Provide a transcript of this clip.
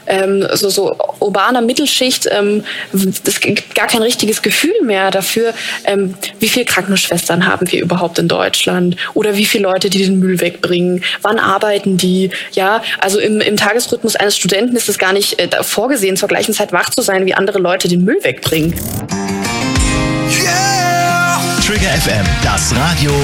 so urbaner Mittelschicht, es gibt gar kein richtiges Gefühl mehr dafür, wie viele Krankenschwestern haben wir überhaupt in Deutschland oder wie viele Leute, die den Müll wegbringen, wann arbeiten die, ja, also im Tagesrhythmus eines Studenten ist es gar nicht vorgesehen, zur gleichen Zeit wach zu sein, wie andere Leute den Müll wegbringen. Yeah! Trigger FM, das Radio